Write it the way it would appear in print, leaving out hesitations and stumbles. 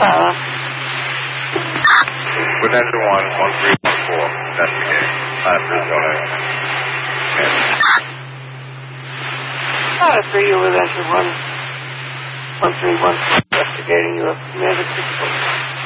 Adventure 1, 1314, investigate. Briscoe. For you, Adventure 1, 1314, investigating. You have commanded 6